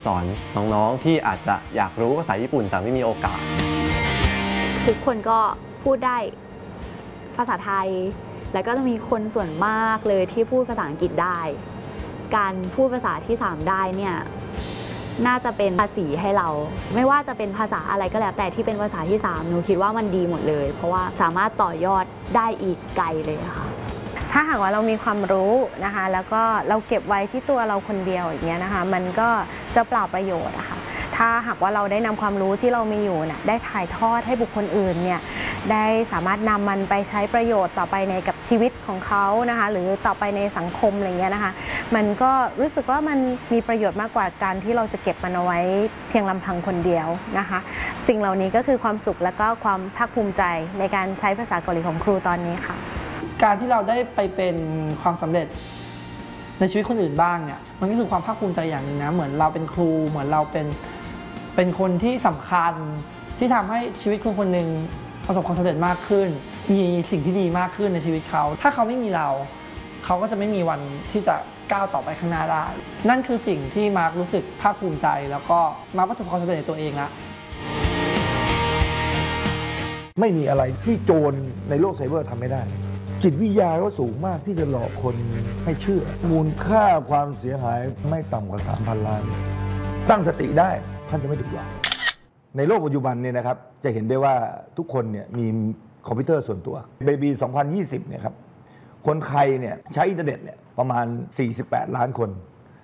สอนน้องๆที่อาจจะอยากรู้ภาษาญี่ปุ่นแต่ไม่มีโอกาสทุกคนก็พูดได้ภาษาไทยแล้วก็จะมีคนส่วนมากเลยที่พูดภาษาอังกฤษได้การพูดภาษาที่3ได้เนี่ยน่าจะเป็นภาษีให้เราไม่ว่าจะเป็นภาษาอะไรก็แล้วแต่ที่เป็นภาษาที่3หนูคิดว่ามันดีหมดเลยเพราะว่าสามารถต่อยอดได้อีกไกลเลยค่ะถ้าหากว่าเรามีความรู้นะคะแล้วก็เราเก็บไว้ที่ตัวเราคนเดียวอย่างเงี้ยนะคะมันก็จะเปล่าประโยชน์อะค่ะถ้าหากว่าเราได้นำความรู้ที่เรามีอยู่เนี่ยได้ถ่ายทอดให้บุคคลอื่นเนี่ยได้สามารถนำมันไปใช้ประโยชน์ต่อไปในกับชีวิตของเขานะคะหรือต่อไปในสังคมอะไรเงี้ยนะคะมันก็รู้สึกว่ามันมีประโยชน์มากกว่าการที่เราจะเก็บมันเอาไว้เพียงลำพังคนเดียวนะคะสิ่งเหล่านี้ก็คือความสุขและก็ความภาคภูมิใจในการใช้ภาษาเกาหลีของครูตอนนี้ค่ะการที่เราได้ไปเป็นความสำเร็จในชีวิตคนอื่นบ้างเนี่ยมันก็คือความภาคภูมิใจอย่างหนึ่งนะเหมือนเราเป็นครูเหมือนเราเป็นคนที่สำคัญที่ทำให้ชีวิตคนคนหนึ่งประสบความสำเร็จมากขึ้นมีสิ่งที่ดีมากขึ้นในชีวิตเขาถ้าเขาไม่มีเราเขาก็จะไม่มีวันที่จะก้าวต่อไปข้างหน้าได้นั่นคือสิ่งที่มาร์ครู้สึกภาคภูมิใจแล้วก็มาร์คประสบความสำเร็จในตัวเองละไม่มีอะไรที่โจรในโลกไซเบอร์ทำไม่ได้จิตวิทยาก็สูงมากที่จะหลอกคนให้เชื่อมูลค่าความเสียหายไม่ต่ำกว่า 3,000 ล้านตั้งสติได้ท่านจะไม่ถูกหลอกในโลกปัจจุบันเนี่ยนะครับจะเห็นได้ว่าทุกคนเนี่ยมีคอมพิวเตอร์ส่วนตัวในปี 2020 เนี่ยครับคนไทยเนี่ยใช้อินเทอร์เน็ตเนี่ยประมาณ 48 ล้านคน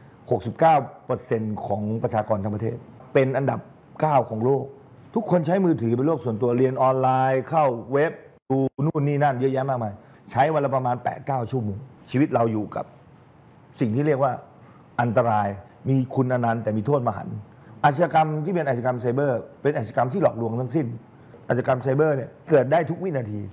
69% ของประชากรทั้งประเทศเป็นอันดับ 9 ของโลกทุกคนใช้มือถือเป็นโลกส่วนตัวเรียนออนไลน์เข้าเว็บดูนู่นนี่นั่นเยอะแยะมากมายใช้วันละประมาณ 8-9 ชั่วโมงชีวิตเราอยู่กับสิ่งที่เรียกว่าอันตรายมีคุณอนันต์แต่มีโทษมหันต์อาชญากรรมที่เป็นอาชญากรรมไซเบอร์เป็นอาชญากรรมที่หลอกลวงทั้งสิ้นอาชญากรรมไซเบอร์เนี่ยเกิดได้ทุกวินาที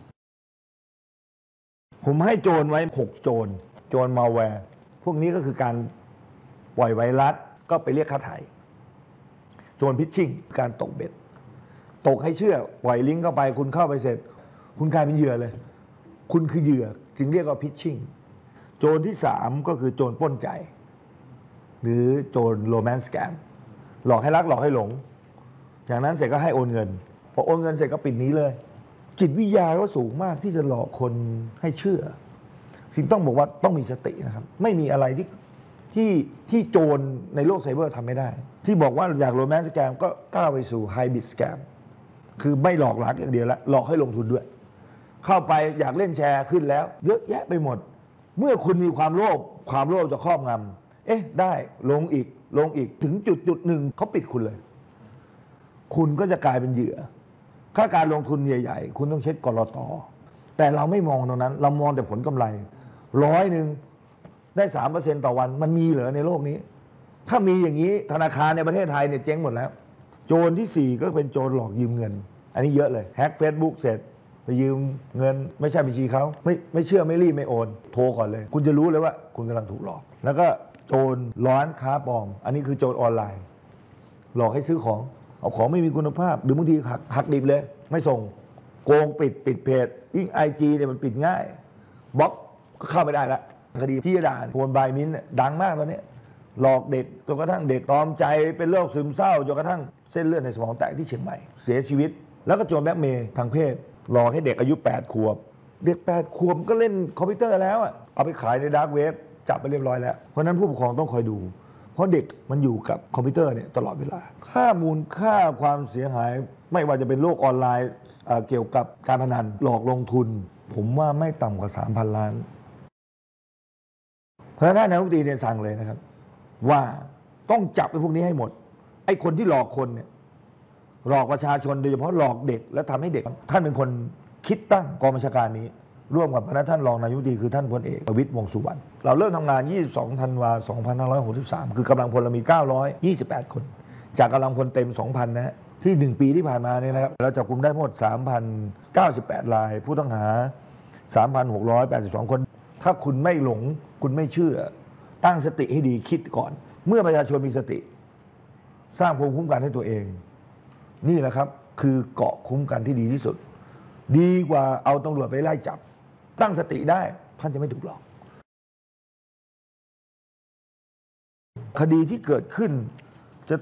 ผมให้โจรไว้6โจรมาแวร์พวกนี้ก็คือการปล่อยไวรัสก็ไปเรียกค่าไถ่โจรพิชชิ่งการตกเบ็ดตกให้เชื่อปล่อยลิงก์เข้าไปคุณเข้าไปเสร็จคุณกลายเป็นเหยื่อเลยคุณคือเหยื่อจึงเรียกว่าพิชชิ่งโจรที่3ก็คือโจรปล้นใจหรือโจรโรแมนต์สแกมหลอกให้รักหลอกให้หลงจากนั้นเสร็จก็ให้โอนเงินพอโอนเงินเสร็จก็ปิดหนีเลยจิตวิทยาก็สูงมากที่จะหลอกคนให้เชื่อสิ่งต้องบอกว่าต้องมีสตินะครับไม่มีอะไรที่โจรในโลกไซเบอร์ทำไม่ได้ที่บอกว่าอยากโรแมนต์สแกมก็ก้าวไปสู่ไฮบริดสแกมคือไม่หลอกหลักอย่างเดียวแล้วหลอกให้ลงทุนด้วยเข้าไปอยากเล่นแชร์ขึ้นแล้วเยอะแยะไปหมดเมื่อคุณมีความโลภจะครอบงำได้ลงอีกถึงจุดหนึ่งเขาปิดคุณเลยคุณก็จะกลายเป็นเหยื่อถ้าการลงทุนใหญ่ๆคุณต้องเช็คกลต.แต่เราไม่มองตรงนั้นเรามองแต่ผลกำไร100ได้ 3% ต่อวันมันมีเหรอในโลกนี้ถ้ามีอย่างนี้ธนาคารในประเทศไทยเนี่ยเจ๊งหมดแล้วโจรที่4ก็เป็นโจรหลอกยืมเงินอันนี้เยอะเลยแฮ็ก Facebook เสร็จไปยืมเงินไม่ใช่บัญชีเขาไม่เชื่อไม่รีบไม่โอนโทรก่อนเลยคุณจะรู้เลยว่าคุณกำลังถูกหลอกแล้วก็โจรร้านค้าปลอมอันนี้คือโจรออนไลน์หลอกให้ซื้อของเอาของไม่มีคุณภาพหรือบางทีหักดิบเลยไม่ส่งโกงปิดเพจยิ่ง IG เนี่ยมันปิดง่ายบล็อกก็เข้าไม่ได้ละคดีพี่ดาโฟนบายมิ้นเนี่ยดังมากตอนนี้หลอกเด็กจนกระทั่งเด็กตรอมใจเป็นโรคซึมเศร้าจนกระทั่งเส้นเลือดในสมองแตกที่เชียงใหม่เสียชีวิตแล้วก็โจรแบล็กเมย์ทางเพศหลอกให้เด็กอายุ8 ขวบเด็ก8 ขวบก็เล่นคอมพิวเตอร์แล้วเอาไปขายในดาร์กเว็บจับไปเรียบร้อยแล้วเพราะนั้นผู้ปกครองต้องคอยดูเพราะเด็กมันอยู่กับคอมพิวเตอร์เนี่ยตลอดเวลามูลค่าความเสียหายไม่ว่าจะเป็นโลกออนไลน์เกี่ยวกับการพนันหลอกลงทุนผมว่าไม่ต่ำกว่า 3,000 ล้านเพราะฉะนั้นนายกรัฐมนตรีเนี่ยสั่งเลยนะครับว่าต้องจับไอ้พวกนี้ให้หมดไอ้คนที่หลอกคนเนี่ยหลอกประชาชนโดยเฉพาะหลอกเด็กและทำให้เด็กท่านเป็นคนคิดตั้งกองบัญชาการนี้ร่วมกับพระท่านรองนายกรัฐมนตรีคือท่านพลเอกประวิตรวงษ์สุวรรณเราเริ่มทำงาน22 ธันวาคม 2563คือกำลังพลเรามี928 คนจากกำลังพลเต็ม 2,000 นะฮะที่1 ปีที่ผ่านมาเนี่ยนะครับเราจับกุมได้ทั้งหมด 3,098 รายผู้ต้องหา 3,682 คนถ้าคุณไม่หลงคุณไม่เชื่อตั้งสติให้ดีคิดก่อนเมื่อประชาชนมีสติสร้างภูมิคุ้มกันให้ตัวเองนี่แหละครับคือเกราะคุ้มกันที่ดีที่สุดดีกว่าเอาตำรวจไปไล่จับตั้งสติได้ท่านจะไม่ถูกหลอกคดีที่เกิดขึ้น